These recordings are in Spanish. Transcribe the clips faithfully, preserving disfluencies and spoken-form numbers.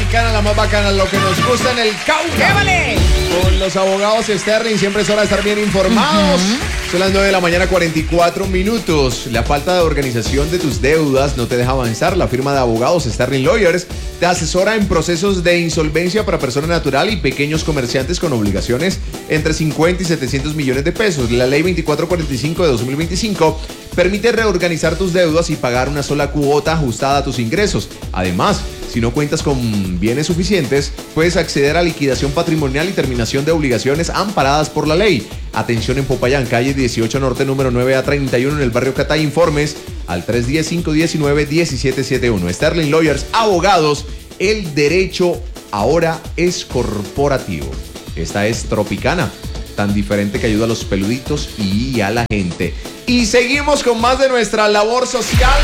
Tropicana, la más bacana, lo que nos gusta en el Cauca. ¡Vale! Con los abogados Sterling, siempre es hora de estar bien informados. Uh-huh. Son las nueve de la mañana, cuarenta y cuatro minutos. La falta de organización de tus deudas no te deja avanzar. La firma de abogados Sterling Lawyers te asesora en procesos de insolvencia para persona natural y pequeños comerciantes con obligaciones entre cincuenta y setecientos millones de pesos. La ley veinticuatro cuarenta y cinco de dos mil veinticinco permite reorganizar tus deudas y pagar una sola cuota ajustada a tus ingresos. Además, si no cuentas con bienes suficientes, puedes acceder a liquidación patrimonial y terminación de obligaciones amparadas por la ley. Atención en Popayán, calle dieciocho Norte, número nueve A treinta y uno en el barrio Catay. Informes al tres uno cero, cinco uno nueve, uno siete siete uno. Sterling Lawyers, abogados, el derecho ahora es corporativo. Esta es Tropicana, tan diferente que ayuda a los peluditos y a la gente. Y seguimos con más de nuestra labor social.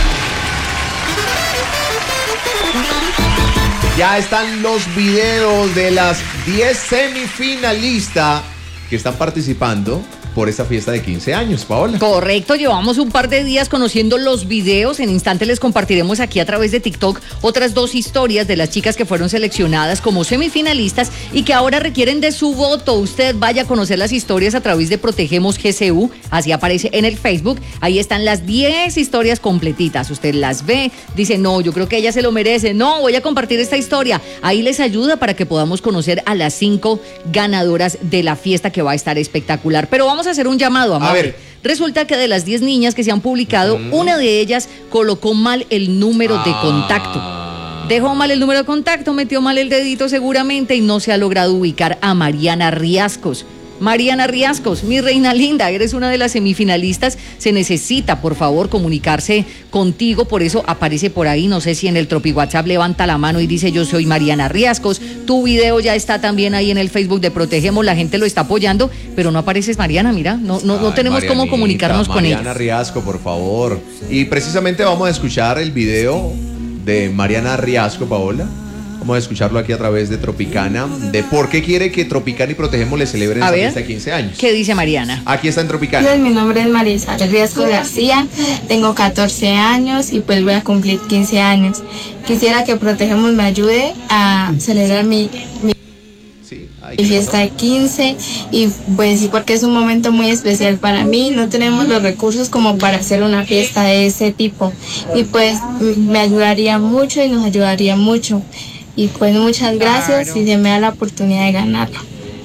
Ya están los videos de las diez semifinalistas que están participando por esta fiesta de quince años, Paola. Correcto, llevamos un par de días conociendo los videos. En instante les compartiremos aquí a través de TikTok otras dos historias de las chicas que fueron seleccionadas como semifinalistas y que ahora requieren de su voto. Usted vaya a conocer las historias a través de Protegemos G C U, así aparece en el Facebook. Ahí están las diez historias completitas. Usted las ve, dice, no, yo creo que ella se lo merece. No, voy a compartir esta historia. Ahí les ayuda para que podamos conocer a las cinco ganadoras de la fiesta, que va a estar espectacular. Pero vamos a hacer un llamado, amor. A ver. Resulta que de las diez niñas que se han publicado, uh-huh. una de ellas colocó mal el número ah. de contacto. Dejó mal el número de contacto, metió mal el dedito seguramente y no se ha logrado ubicar a Mariana Riascos. Mariana Riascos, mi reina linda, eres una de las semifinalistas. Se necesita, por favor, comunicarse contigo. Por eso aparece por ahí, no sé si en el Tropi WhatsApp levanta la mano y dice yo soy Mariana Riascos. Tu video ya está también ahí en el Facebook de Protegemos, la gente lo está apoyando, pero no apareces, Mariana, mira, no, no, no tenemos Marianita, cómo comunicarnos con ella. Mariana Riasco, por favor. Y precisamente vamos a escuchar el video de Mariana Riasco, Paola. Vamos a escucharlo aquí a través de Tropicana, de por qué quiere que Tropicana y Protegemos le celebren esta fiesta de quince años. ¿Qué dice Mariana? Aquí está en Tropicana. Mi nombre es Marisa Riasco García, tengo catorce años y pues voy a cumplir quince años. Quisiera que Protegemos me ayude a celebrar mi, mi, sí, mi fiesta de quince y pues sí, porque es un momento muy especial para mí. No tenemos los recursos como para hacer una fiesta de ese tipo y pues me ayudaría mucho y nos ayudaría mucho. Y pues muchas gracias claro. si se me da la oportunidad de ganarlo.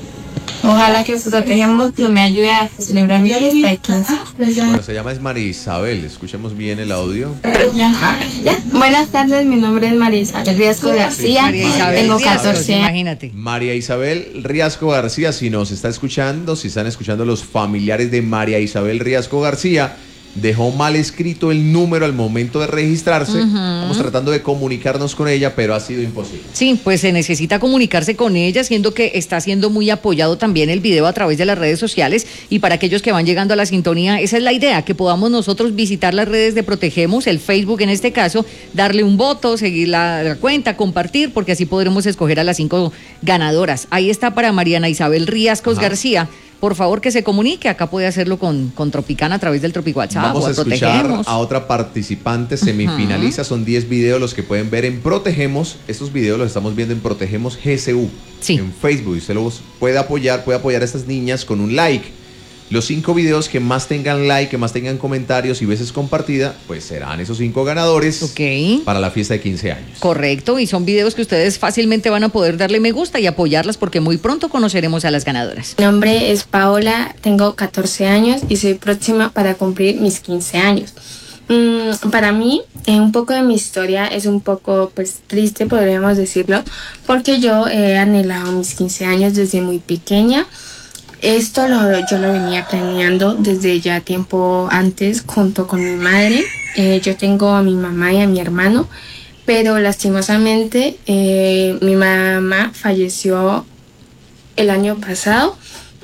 Ojalá que Protegemos me ayude a celebrar mi fiesta de quince. Bueno, se llama es María Isabel, escuchemos bien el audio. Ya, ya. Buenas tardes, mi nombre es María Isabel Riasco García, sí. tengo catorce años. Imagínate. María Isabel Riasco García, si nos está escuchando, si están escuchando los familiares de María Isabel Riasco García, dejó mal escrito el número al momento de registrarse. Uh-huh. Estamos tratando de comunicarnos con ella, pero ha sido imposible. Sí, pues se necesita comunicarse con ella, siendo que está siendo muy apoyado también el video a través de las redes sociales. Y para aquellos que van llegando a la sintonía, esa es la idea, que podamos nosotros visitar las redes de Protegemos, el Facebook en este caso, darle un voto, seguir la, la cuenta, compartir, porque así podremos escoger a las cinco ganadoras. Ahí está para Mariana Isabel Riascos Ajá. García. Por favor, que se comunique. Acá puede hacerlo con, con Tropicana a través del Tropi WhatsApp. Vamos o a escuchar Protegemos. A otra participante semifinalista. Uh-huh. Son diez videos los que pueden ver en Protegemos. Estos videos los estamos viendo en Protegemos G C U. Sí. En Facebook. Y usted los puede apoyar, puede apoyar a estas niñas con un like. Los cinco videos que más tengan like, que más tengan comentarios y veces compartida, pues serán esos cinco ganadores okay. para la fiesta de quince años. Correcto, y son videos que ustedes fácilmente van a poder darle me gusta y apoyarlas porque muy pronto conoceremos a las ganadoras. Mi nombre es Paola, tengo catorce años y soy próxima para cumplir mis quince años. Mm, para mí, eh, un poco de mi historia es un poco pues triste, podríamos decirlo, porque yo he anhelado mis quince años desde muy pequeña. Esto lo, yo lo venía planeando desde ya tiempo antes junto con mi madre. Eh, yo tengo a mi mamá y a mi hermano, pero lastimosamente eh, mi mamá falleció el año pasado.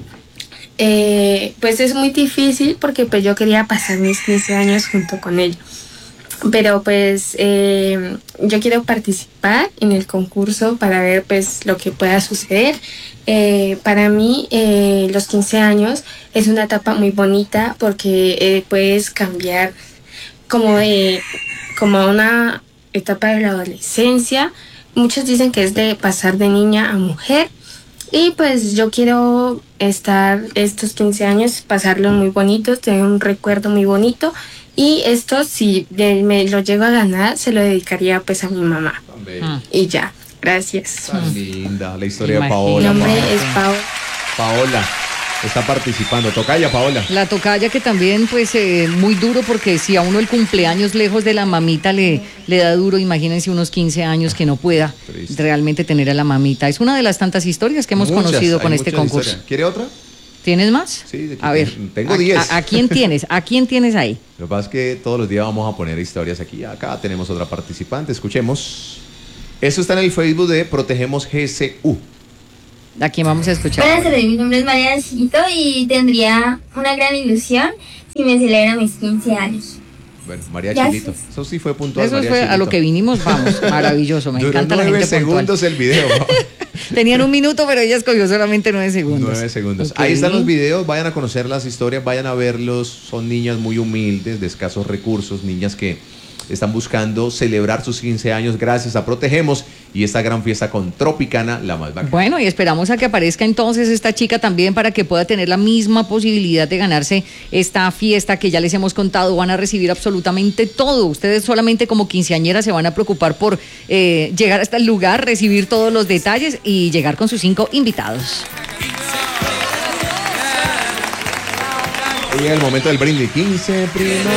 Eh, pues es muy difícil porque pues yo quería pasar mis quince años junto con ella. Pero pues eh, yo quiero participar en el concurso para ver pues lo que pueda suceder. Eh, para mí eh, los quince años es una etapa muy bonita porque eh, puedes cambiar como de como una etapa de la adolescencia muchos dicen que es de pasar de niña a mujer. Y pues yo quiero estar estos quince años, pasarlos muy bonitos, tener un recuerdo muy bonito. Y esto, si me lo llego a ganar, se lo dedicaría pues a mi mamá. Ah. Y ya, gracias. Tan linda la historia Imagínate. de Paola. Mi nombre Paola. es Paola. Paola está participando. Tocaya, Paola. La tocaya que también, pues, eh, muy duro, porque si a uno el cumpleaños lejos de la mamita le, le da duro, imagínense unos quince años que no pueda Triste. realmente tener a la mamita. Es una de las tantas historias que hemos Muchas, conocido hay con este muchas concurso. historias. ¿Quiere otra? ¿Tienes más? Sí, aquí a ver. tengo ¿a- diez. A, a quién tienes? ¿A quién tienes ahí? Lo que pasa es que todos los días vamos a poner historias aquí. Acá tenemos otra participante. Escuchemos. Eso está en el Facebook de Protegemos G C U. ¿A quién vamos a escuchar? Buenas tardes, mi nombre es María Chito y tendría una gran ilusión si me celebran mis quince años. Bueno, María Gracias. Chilito. Eso sí fue puntual. Eso María fue a Chilito. lo que vinimos, vamos, maravilloso, me Duró encanta la nueve gente puntual. segundos el video. Tenían un minuto, pero ella escogió solamente nueve segundos. Nueve segundos. Ok. Ahí están los videos, vayan a conocer las historias, vayan a verlos. Son niñas muy humildes, de escasos recursos, niñas que están buscando celebrar sus quince años gracias a Protegemos y esta gran fiesta con Tropicana, la más bacana. Bueno, y esperamos a que aparezca entonces esta chica también para que pueda tener la misma posibilidad de ganarse esta fiesta que ya les hemos contado. Van a recibir absolutamente todo. Ustedes solamente como quinceañeras se van a preocupar por eh, llegar hasta el lugar, recibir todos los detalles y llegar con sus cinco invitados. Llega el momento del brindis. quince prima.